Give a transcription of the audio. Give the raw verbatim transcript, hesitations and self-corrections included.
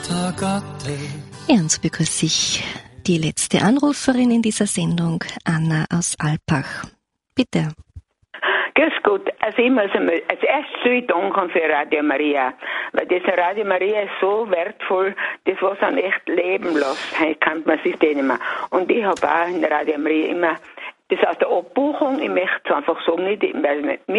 Ja, und so begrüße ich die letzte Anruferin in dieser Sendung, Anna aus Alpbach. Bitte. Grüß Gott. Also ich muss einmal als erstes danken für Radio Maria, weil das Radio Maria ist so wertvoll, das was an echt leben lässt, heute kann man sich das nicht mehr. Und ich habe auch in Radio Maria immer, das aus der Abbuchung, ich möchte es einfach sagen, nicht, weil ich nicht